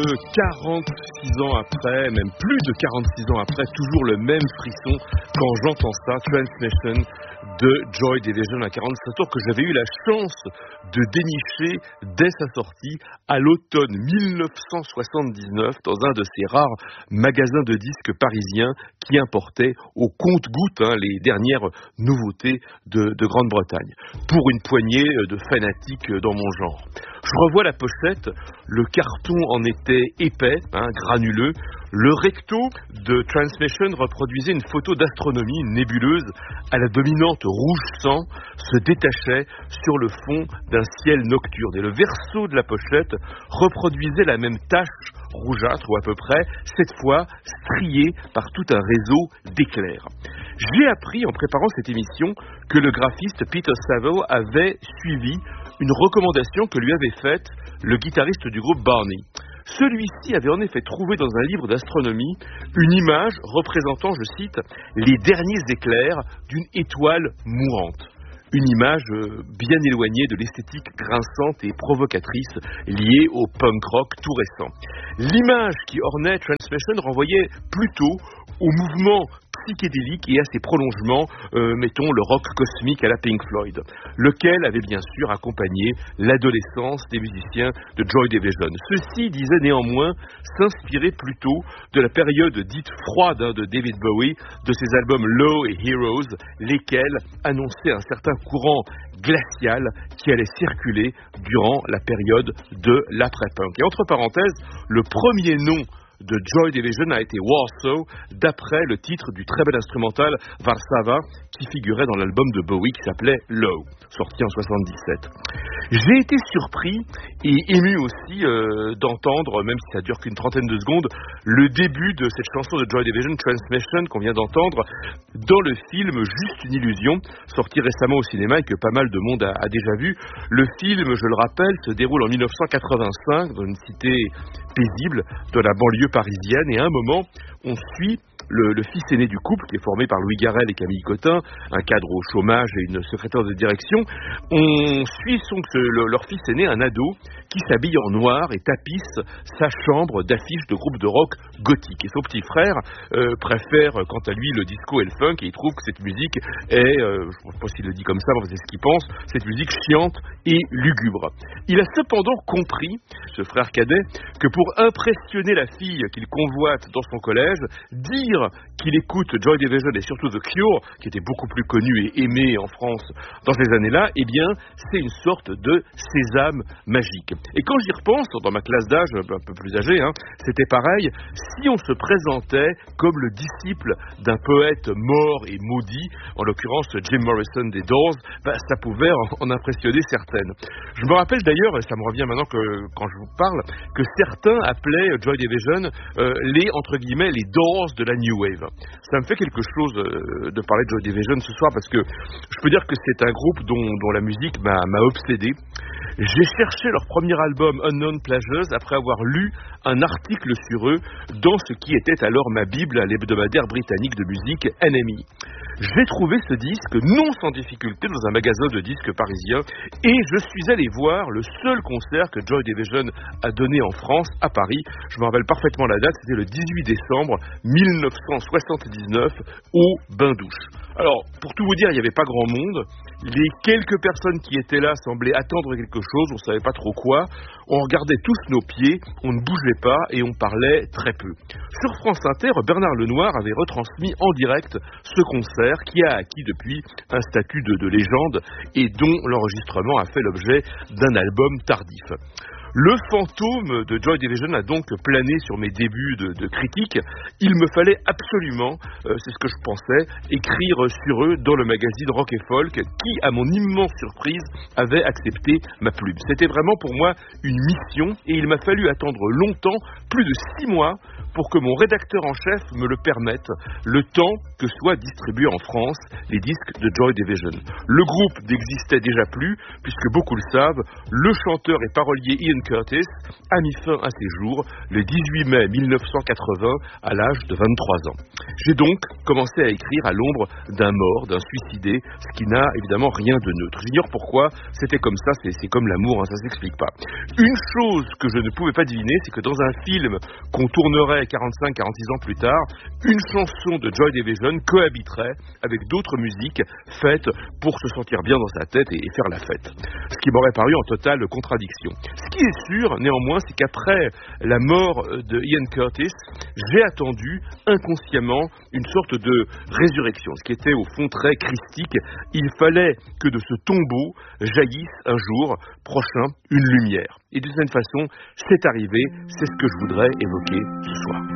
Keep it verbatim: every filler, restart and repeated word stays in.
quarante-six ans après, même plus de quarante-six ans après, toujours le même frisson quand j'entends ça, Transmission de Joy Division à quarante-sept tours que j'avais eu la chance de dénicher dès sa sortie à l'automne dix-neuf cent soixante-dix-neuf dans un de ces rares magasins de disques parisiens qui importaient au compte-gouttes hein, les dernières nouveautés de, de Grande-Bretagne. Pour une poignée de fanatiques dans mon genre. Je revois la pochette, le carton en était épais, hein, granuleux. Le recto de Transmission reproduisait une photo d'astronomie, une nébuleuse à la dominante rouge sang se détachait sur le fond d'un ciel nocturne. Et le verso de la pochette reproduisait la même tache rougeâtre, ou à peu près, cette fois striée par tout un réseau d'éclairs. J'ai appris en préparant cette émission que le graphiste Peter Saville avait suivi une recommandation que lui avait faite le guitariste du groupe Barney. Celui-ci avait en effet trouvé dans un livre d'astronomie une image représentant, je cite, les derniers éclairs d'une étoile mourante. Une image bien éloignée de l'esthétique grinçante et provocatrice liée au punk rock tout récent. L'image qui ornait Transmission renvoyait plutôt au mouvement psychédélique et à ses prolongements, euh, mettons le rock cosmique à la Pink Floyd, lequel avait bien sûr accompagné l'adolescence des musiciens de Joy Division. Ceux-ci disaient néanmoins s'inspirer plutôt de la période dite froide hein, de David Bowie, de ses albums Low et Heroes, lesquels annonçaient un certain courant glacial qui allait circuler durant la période de l'après-punk. Et entre parenthèses, le premier nom de Joy Division a été Warsaw, d'après le titre du très bel instrumental Warszawa, qui figurait dans l'album de Bowie qui s'appelait Low, sorti en soixante-dix-sept. J'ai été surpris et ému aussi euh, d'entendre, même si ça dure qu'une trentaine de secondes, le début de cette chanson de Joy Division, Transmission, qu'on vient d'entendre, dans le film Juste une illusion, sorti récemment au cinéma et que pas mal de monde a, a déjà vu. Le film, je le rappelle, se déroule en dix-neuf cent quatre-vingt-cinq dans une cité paisible de la banlieue parisienne, et à un moment, on suit le, le fils aîné du couple, qui est formé par Louis Garrel et Camille Cotin, un cadre au chômage et une secrétaire de direction. On suit son, le, leur fils aîné, un ado, qui s'habille en noir et tapisse sa chambre d'affiches de groupes de rock gothique. Et son petit frère euh, préfère, quant à lui, le disco et le funk, et il trouve que cette musique est, euh, je ne sais pas s'il le dit comme ça, mais c'est ce qu'il pense, cette musique chiante et lugubre. Il a cependant compris, ce frère cadet, que pour impressionner la fille qu'il convoite dans son collège, dire qu'il écoute Joy Division et surtout The Cure, qui était beaucoup plus connu et aimé en France dans ces années-là, eh bien, c'est une sorte de sésame magique. Et quand j'y repense, dans ma classe d'âge un peu plus âgée, hein, c'était pareil, si on se présentait comme le disciple d'un poète mort et maudit, en l'occurrence Jim Morrison des Doors, bah, ça pouvait en, en impressionner certaines. Je me rappelle d'ailleurs, et ça me revient maintenant que, quand je vous parle, que certains appelaient Joy Division euh, les, entre guillemets, les Doors de la New Wave. Ça me fait quelque chose euh, de parler de Joy Division ce soir, parce que je peux dire que c'est un groupe dont, dont la musique m'a, m'a obsédé. J'ai cherché leur premier album Unknown Pleasures après avoir lu un article sur eux dans ce qui était alors ma bible à l'hebdomadaire britannique de musique N M E. J'ai trouvé ce disque non sans difficulté dans un magasin de disques parisien et je suis allé voir le seul concert que Joy Division a donné en France, à Paris. Je me rappelle parfaitement la date, c'était le dix-huit décembre dix-neuf cent soixante-dix-neuf au Bain-Douche. Alors, pour tout vous dire, il n'y avait pas grand monde. Les quelques personnes qui étaient là semblaient attendre quelque chose, on ne savait pas trop quoi. On regardait tous nos pieds, on ne bougeait pas et on parlait très peu. Sur France Inter, Bernard Lenoir avait retransmis en direct ce concert qui a acquis depuis un statut de, de légende et dont l'enregistrement a fait l'objet d'un album tardif. Le fantôme de Joy Division a donc plané sur mes débuts de, de critique. Il me fallait absolument, euh, c'est ce que je pensais, écrire sur eux dans le magazine Rock et Folk qui, à mon immense surprise, avait accepté ma plume. C'était vraiment pour moi une mission et il m'a fallu attendre longtemps, plus de six mois, pour que mon rédacteur en chef me le permette, le temps que soient distribués en France les disques de Joy Division. Le groupe n'existait déjà plus, puisque beaucoup le savent, le chanteur et parolier Ian Curtis a mis fin à ses jours le dix-huit mai mille neuf cent quatre-vingts à l'âge de vingt-trois ans. J'ai donc commencé à écrire à l'ombre d'un mort, d'un suicidé, ce qui n'a évidemment rien de neutre. J'ignore pourquoi, c'était comme ça, c'est, c'est comme l'amour, hein, ça s'explique pas. Une chose que je ne pouvais pas deviner, c'est que dans un film qu'on tournerait quarante-cinq à quarante-six ans plus tard, une chanson de Joy Division cohabiterait avec d'autres musiques faites pour se sentir bien dans sa tête et, et faire la fête. Ce qui m'aurait paru en totale contradiction. Ce qui est sûr, néanmoins, c'est qu'après la mort de Ian Curtis, j'ai attendu inconsciemment une sorte de résurrection, ce qui était au fond très christique. Il fallait que de ce tombeau jaillisse un jour prochain une lumière. Et d'une certaine façon, c'est arrivé, c'est ce que je voudrais évoquer ce soir.